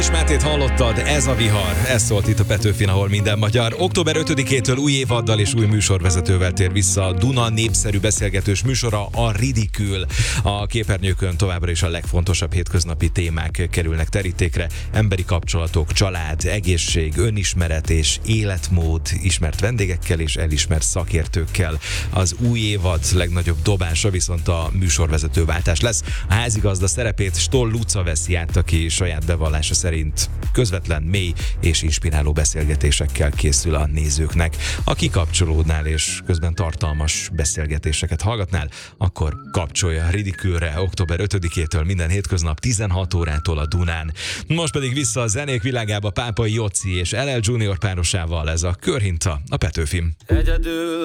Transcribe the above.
Kis Mátét hallottad, ez a vihar, ez szólt itt a Petőfin, ahol minden magyar. Október 5-től új évaddal és új műsorvezetővel tér vissza a Duna népszerű beszélgetős műsora, a Ridikül. A képernyőkön továbbra is a legfontosabb hétköznapi témák kerülnek terítékre. Emberi kapcsolatok, család, egészség, önismeret és életmód, ismert vendégekkel és elismert szakértőkkel. Az új évad legnagyobb dobása viszont a műsorvezetőváltás lesz. A házigazda szerepét Stoll Luca veszi át, aki saját bevallása szerint közvetlen, mély és inspiráló beszélgetésekkel készül a nézőknek. Ha kikapcsolódnál és közben tartalmas beszélgetéseket hallgatnál, akkor kapcsolja Ridikülre október 5-től minden hétköznap 16 órától a Dunán. Most pedig vissza a zenék világába Pápai Jóci és LL Junior párosával, ez a Körhinta a Petőfin. Egyedül